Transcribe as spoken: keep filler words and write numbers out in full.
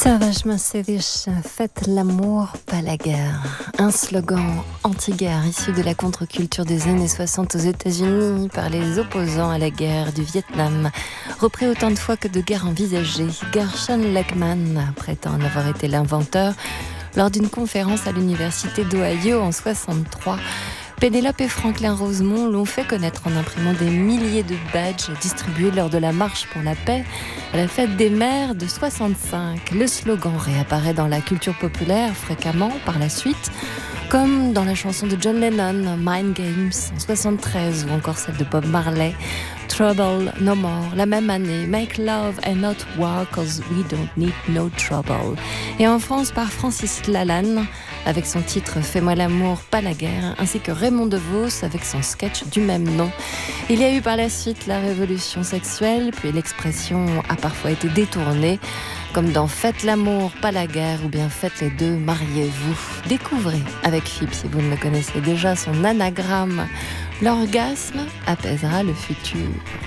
Savage Mercedes, faites l'amour, pas la guerre. Un slogan anti-guerre issu de la contre-culture des années soixante aux États-Unis par les opposants à la guerre du Vietnam, repris autant de fois que de guerres envisagées. Gershon Lehman prétend en avoir été l'inventeur lors d'une conférence à l'université d'Ohio en soixante-trois. Pénélope et Franklin Rosemont l'ont fait connaître en imprimant des milliers de badges distribués lors de la marche pour la paix à la fête des mères de soixante-cinq. Le slogan réapparaît dans la culture populaire fréquemment par la suite, comme dans la chanson de John Lennon, Mind Games, en soixante-treize, ou encore celle de Bob Marley, Trouble No More, la même année, Make Love and Not War, cause we don't need no trouble. Et en France, par Francis Lalanne, avec son titre Fais-moi l'amour, pas la guerre, ainsi que Raymond DeVos avec son sketch du même nom. Il y a eu par la suite la révolution sexuelle, puis l'expression a parfois été détournée, comme dans Faites l'amour, pas la guerre, ou bien Faites les deux, mariez-vous. Découvrez avec Philippe, si vous ne le connaissez déjà, son anagramme. L'orgasme apaisera le futur.